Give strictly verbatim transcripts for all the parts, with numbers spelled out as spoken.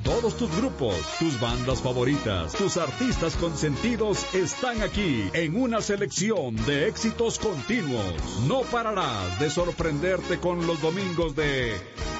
Todos tus grupos, tus bandas favoritas, tus artistas consentidos están aquí en una selección de éxitos continuos. No pararás de sorprenderte con los domingos de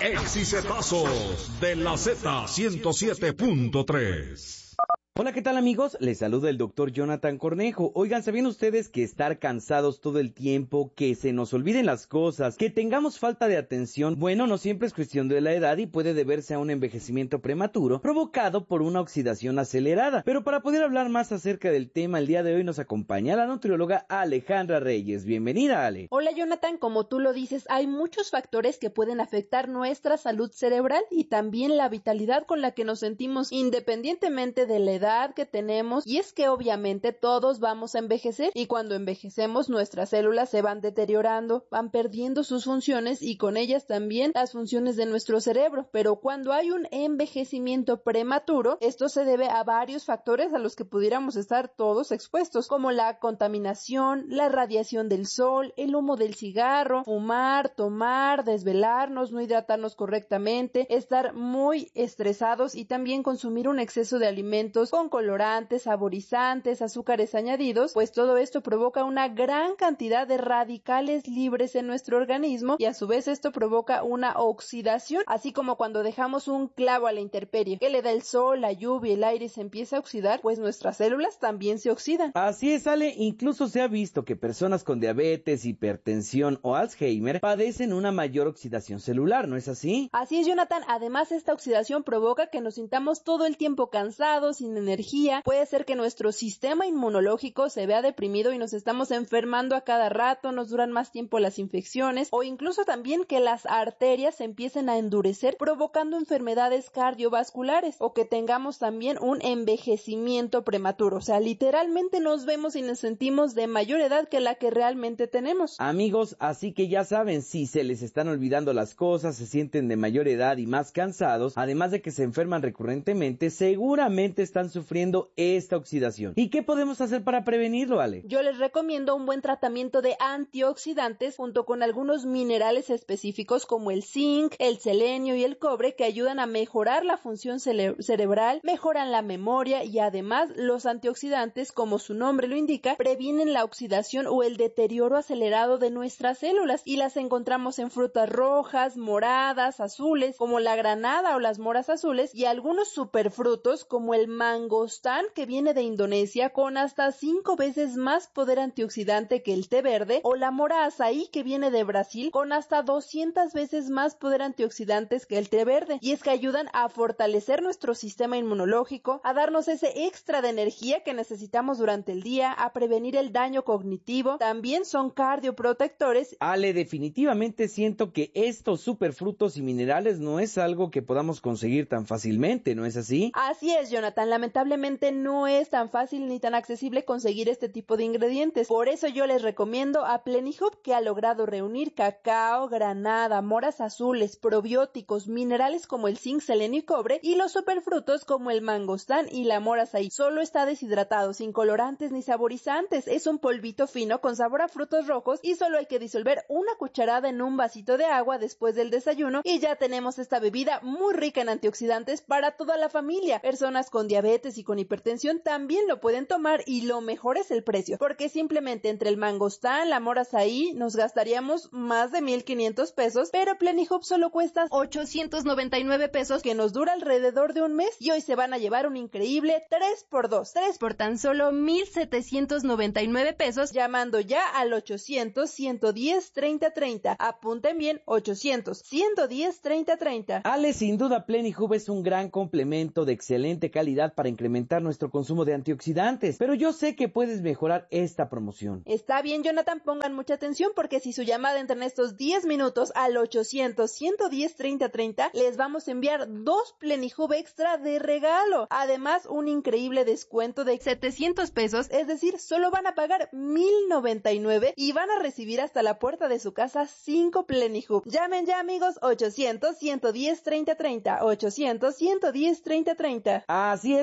Exicetazos de la Z ciento siete punto tres. Hola, ¿qué tal amigos? Les saluda el doctor Jonathan Cornejo. Oigan, ¿sabían ustedes que estar cansados todo el tiempo, que se nos olviden las cosas, que tengamos falta de atención, bueno, no siempre es cuestión de la edad y puede deberse a un envejecimiento prematuro provocado por una oxidación acelerada? Pero para poder hablar más acerca del tema, el día de hoy nos acompaña la nutrióloga Alejandra Reyes. Bienvenida, Ale. Hola, Jonathan. Como tú lo dices, hay muchos factores que pueden afectar nuestra salud cerebral y también la vitalidad con la que nos sentimos independientemente de la edad que tenemos, y es que obviamente todos vamos a envejecer y cuando envejecemos nuestras células se van deteriorando, van perdiendo sus funciones y con ellas también las funciones de nuestro cerebro. Pero cuando hay un envejecimiento prematuro, esto se debe a varios factores a los que pudiéramos estar todos expuestos, como la contaminación, la radiación del sol, el humo del cigarro, fumar, tomar, desvelarnos, no hidratarnos correctamente, estar muy estresados y también consumir un exceso de alimentos con colorantes, saborizantes, azúcares añadidos, pues todo esto provoca una gran cantidad de radicales libres en nuestro organismo y a su vez esto provoca una oxidación, así como cuando dejamos un clavo a la intemperie, que le da el sol, la lluvia, el aire y se empieza a oxidar, pues nuestras células también se oxidan. Así es, Ale, incluso se ha visto que personas con diabetes, hipertensión o Alzheimer padecen una mayor oxidación celular, ¿no es así? Así es, Jonathan. Además, esta oxidación provoca que nos sintamos todo el tiempo cansados, sin energía, puede ser que nuestro sistema inmunológico se vea deprimido y nos estamos enfermando a cada rato, nos duran más tiempo las infecciones o incluso también que las arterias se empiecen a endurecer provocando enfermedades cardiovasculares o que tengamos también un envejecimiento prematuro, o sea, literalmente nos vemos y nos sentimos de mayor edad que la que realmente tenemos. Amigos, así que ya saben, si se les están olvidando las cosas, se sienten de mayor edad y más cansados, además de que se enferman recurrentemente, seguramente están sufriendo esta oxidación. ¿Y qué podemos hacer para prevenirlo, Ale? Yo les recomiendo un buen tratamiento de antioxidantes junto con algunos minerales específicos como el zinc, el selenio y el cobre que ayudan a mejorar la función cere- cerebral, mejoran la memoria y además los antioxidantes, como su nombre lo indica, previenen la oxidación o el deterioro acelerado de nuestras células y las encontramos en frutas rojas, moradas, azules, como la granada o las moras azules y algunos superfrutos como el mangostán que viene de Indonesia con hasta cinco veces más poder antioxidante que el té verde o la mora azaí que viene de Brasil con hasta doscientas veces más poder antioxidantes que el té verde y es que ayudan a fortalecer nuestro sistema inmunológico, a darnos ese extra de energía que necesitamos durante el día, a prevenir el daño cognitivo, también son cardioprotectores. Ale, definitivamente siento que estos superfrutos y minerales no es algo que podamos conseguir tan fácilmente, ¿no es así? Así es, Jonathan, lamentablemente no es tan fácil ni tan accesible conseguir este tipo de ingredientes. Por eso yo les recomiendo a Plenihub, que ha logrado reunir cacao, granada, moras azules, probióticos, minerales como el zinc, selenio y cobre y los superfrutos como el mangostán y la mora azaí. Solo está deshidratado, sin colorantes ni saborizantes. Es un polvito fino con sabor a frutos rojos y solo hay que disolver una cucharada en un vasito de agua después del desayuno y ya tenemos esta bebida muy rica en antioxidantes para toda la familia. Personas con diabetes y con hipertensión también lo pueden tomar y lo mejor es el precio, porque simplemente entre el mangostán, la mora azaí nos gastaríamos más de mil quinientos pesos, pero Plenihub solo cuesta ochocientos noventa y nueve pesos que nos dura alrededor de un mes y hoy se van a llevar un increíble tres por dos, tres por tan solo mil setecientos noventa y nueve pesos llamando ya al ochocientos, ciento diez, treinta, treinta. Apunten bien, ochocientos, ciento diez, treinta, treinta. Ale, sin duda Plenihub es un gran complemento de excelente calidad para incrementar nuestro consumo de antioxidantes, pero yo sé que puedes mejorar esta promoción. Está bien, Jonathan, pongan mucha atención porque si su llamada entra en estos diez minutos al ochocientos, ciento diez, treinta, treinta, les vamos a enviar dos Plenihub extra de regalo. Además, un increíble descuento de setecientos pesos, es decir, solo van a pagar mil noventa y nueve y van a recibir hasta la puerta de su casa cinco Plenihub. Llamen ya, amigos, ochocientos, ciento diez, treinta, treinta, ochocientos, ciento diez, treinta, treinta. Así es,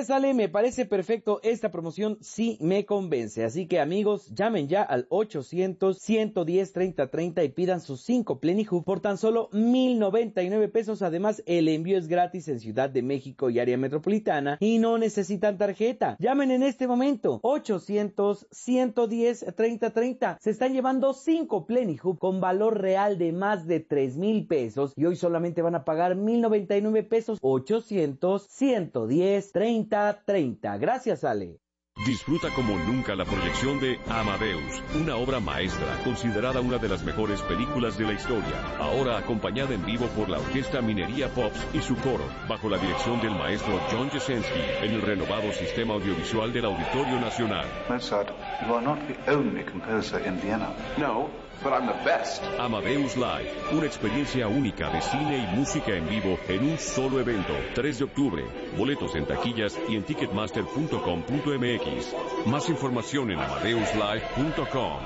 Ale, me parece perfecto, esta promoción sí me convence, así que amigos, llamen ya al ochocientos, ciento diez, treinta treinta y pidan sus cinco Plenihub por tan solo mil noventa y nueve pesos, además el envío es gratis en Ciudad de México y área metropolitana y no necesitan tarjeta. Llamen en este momento, ochocientos, ciento diez, treinta treinta, se están llevando cinco Plenihub con valor real de más de tres mil pesos y hoy solamente van a pagar mil noventa y nueve pesos, ochocientos, ciento diez, treinta treinta. Gracias, Ale. Disfruta como nunca la proyección de Amadeus, una obra maestra, considerada una de las mejores películas de la historia, ahora acompañada en vivo por la Orquesta Minería Pops y su coro, bajo la dirección del maestro John Jasenski, en el renovado sistema audiovisual del Auditorio Nacional. Mozart, you are not the only composer in Vienna. No, but I'm the best. Amadeus Live, una experiencia única de cine y música en vivo en un solo evento, tres de octubre. Boletos en taquillas y en ticketmaster punto com punto m x. Más información en amadeus live punto com.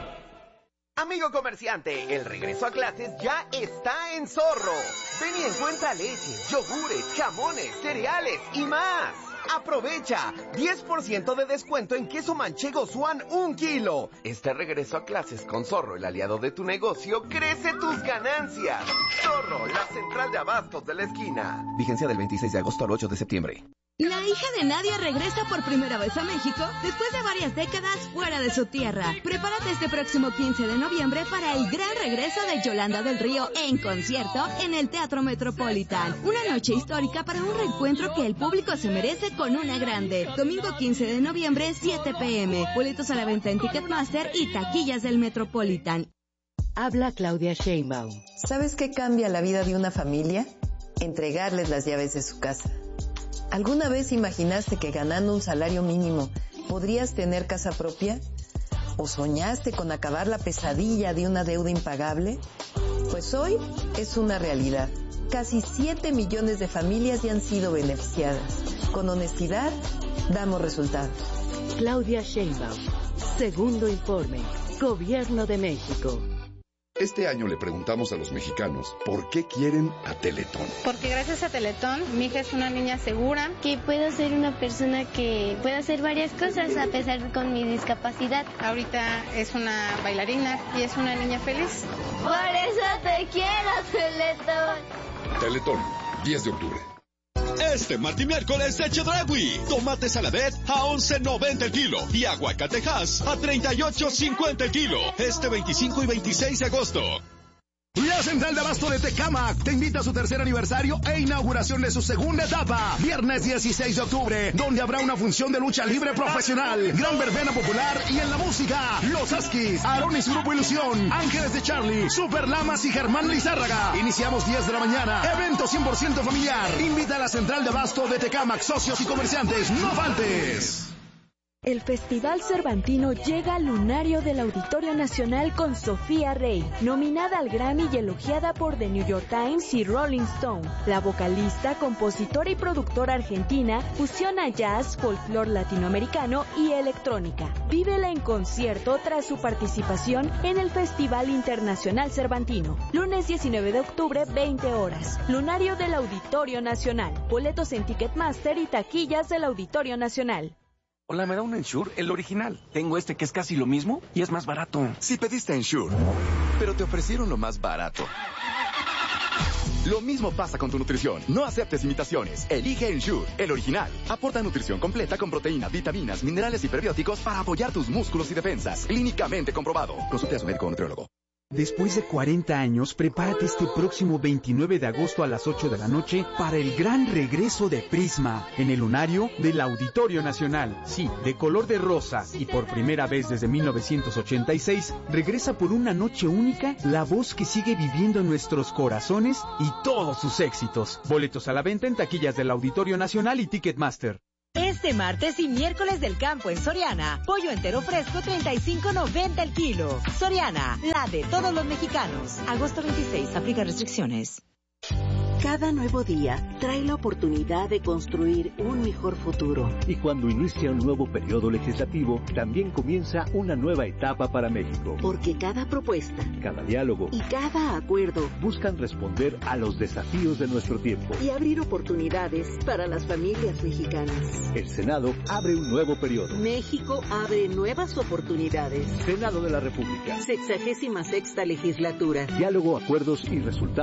Amigo comerciante, el regreso a clases ya está en Zorro. Ven y encuentra leche, yogures, jamones, cereales y más. ¡Aprovecha! diez por ciento de descuento en queso manchego Swan un kilo. Este regreso a clases con Zorro, el aliado de tu negocio, crece tus ganancias. Zorro, la central de abastos de la esquina. Vigencia del veintiséis de agosto al ocho de septiembre. La hija de Nadia regresa por primera vez a México después de varias décadas fuera de su tierra. Prepárate este próximo quince de noviembre para el gran regreso de Yolanda del Río en concierto en el Teatro Metropolitan. Una noche histórica para un reencuentro que el público se merece con una grande. Domingo quince de noviembre, siete pe eme. Boletos a la venta en Ticketmaster y taquillas del Metropolitan. Habla Claudia Sheinbaum. ¿Sabes qué cambia la vida de una familia? Entregarles las llaves de su casa. ¿Alguna vez imaginaste que ganando un salario mínimo podrías tener casa propia? ¿O soñaste con acabar la pesadilla de una deuda impagable? Pues hoy es una realidad. Casi siete millones de familias ya han sido beneficiadas. Con honestidad, damos resultados. Claudia Sheinbaum. Segundo informe. Gobierno de México. Este año le preguntamos a los mexicanos por qué quieren a Teletón. Porque gracias a Teletón, mi hija es una niña segura. Que puedo ser una persona que puede hacer varias cosas a pesar de con mi discapacidad. Ahorita es una bailarina y es una niña feliz. Por eso te quiero, Teletón. Teletón, diez de octubre. Este martes y miércoles de Chedraui. Tomate saladet a once noventa el kilo y aguacatejas a treinta y ocho cincuenta el kilo. Este veinticinco y veintiséis de agosto. La Central de Abasto de Tecámac te invita a su tercer aniversario e inauguración de su segunda etapa. Viernes dieciséis de octubre, donde habrá una función de lucha libre profesional, gran verbena popular y en la música, Los Askis, Aarón y su Grupo Ilusión, Ángeles de Charlie, Super Lamas y Germán Lizárraga. Iniciamos diez de la mañana. Evento cien por ciento familiar. Invita a la Central de Abasto de Tecámac, socios y comerciantes. ¡No faltes! El Festival Cervantino llega al lunario del Auditorio Nacional con Sofía Rey, nominada al Grammy y elogiada por The New York Times y Rolling Stone. La vocalista, compositora y productora argentina fusiona jazz, folclore latinoamericano y electrónica. Vívela en concierto tras su participación en el Festival Internacional Cervantino. Lunes diecinueve de octubre, veinte horas. Lunario del Auditorio Nacional. Boletos en Ticketmaster y taquillas del Auditorio Nacional. Hola, ¿me da un Ensure? El original. Tengo este que es casi lo mismo y es más barato. Si pediste Ensure, pero te ofrecieron lo más barato. Lo mismo pasa con tu nutrición. No aceptes imitaciones. Elige Ensure, el original. Aporta nutrición completa con proteínas, vitaminas, minerales y prebióticos para apoyar tus músculos y defensas. Clínicamente comprobado. Consulte a su médico o nutriólogo. Después de cuarenta años, prepárate este próximo veintinueve de agosto a las ocho de la noche para el gran regreso de Prisma en el lunario del Auditorio Nacional. Sí, de color de rosa y por primera vez desde mil novecientos ochenta y seis, regresa por una noche única la voz que sigue viviendo en nuestros corazones y todos sus éxitos. Boletos a la venta en taquillas del Auditorio Nacional y Ticketmaster. Este martes y miércoles del campo en Soriana, pollo entero fresco treinta y cinco noventa el kilo. Soriana, la de todos los mexicanos. Agosto veintiséis, aplica restricciones. Cada nuevo día trae la oportunidad de construir un mejor futuro. Y cuando inicia un nuevo periodo legislativo, también comienza una nueva etapa para México. Porque cada propuesta, cada diálogo y cada acuerdo buscan responder a los desafíos de nuestro tiempo y abrir oportunidades para las familias mexicanas. El Senado abre un nuevo periodo. México abre nuevas oportunidades. Senado de la República. Sexagésima sexta legislatura. Diálogo, acuerdos y resultados.